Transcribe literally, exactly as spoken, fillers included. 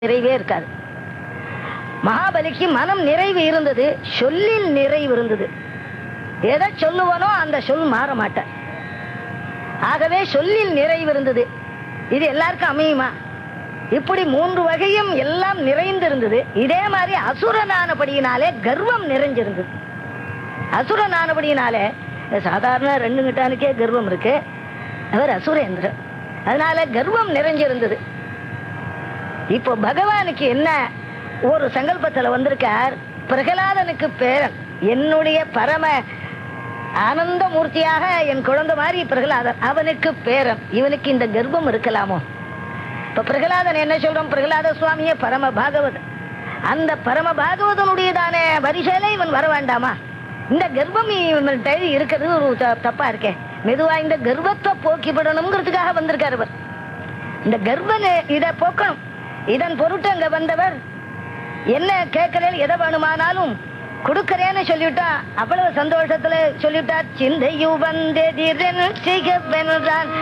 நிறைவே இருக்காது. மகாபலிக்கு மனம் நிறைவு இருந்தது, சொல்லில் நிறைவு இருந்தது. எதை சொல்லுவனோ அந்த சொல் மாற மாட்டார். ஆகவே சொல்லில் நிறைவு இருந்தது. இது எல்லாருக்கும் அமையுமா? இப்படி மூன்று வகையும் எல்லாம் நிறைந்திருந்தது. இதே மாதிரி அசுரனானபடியினாலே கர்வம் நிறைஞ்சிருந்தது. அசுரனானபடியினாலே சாதாரண ரெண்டு கிட்டானுக்கே கர்வம் இருக்கு, அவர் அசுரேந்திரன், அதனால கர்வம் நிறைஞ்சிருந்தது. இப்போ பகவானுக்கு என்ன ஒரு சங்கல்பத்துல வந்திருக்கார், பிரகலாதனுக்கு பேரன், என்னுடைய பரம ஆனந்த மூர்த்தியாக என் குழந்தை மாதிரி பிரகலாதன், அவனுக்கு பேரன், இவனுக்கு இந்த கர்ப்பம் இருக்கலாமோ? இப்ப பிரகலாதன் என்ன சொல்றோம், பிரகலாத சுவாமியே பரம பாகவதன், அந்த பரம பாகவதனுடையதான வரிசையில இவன் வர வேண்டாமா? இந்த கர்ப்பம் இவன்கிட்ட இருக்கிறது ஒரு தப்பா இருக்கே, மெதுவா இந்த கர்ப்பத்தை போக்கிவிடணுங்கிறதுக்காக வந்திருக்கார் அவர். இந்த கர்ப்பன் இதை போக்கணும், இதன் பொருட்டு அங்க வந்தவர். என்ன கேட்கிறேன், எதை வேணுமானாலும் கொடுக்கிறேன்னு சொல்லிவிட்டா, அவ்வளவு சந்தோஷத்துல சொல்லிவிட்டார். சிந்தையு வந்தெதிரன்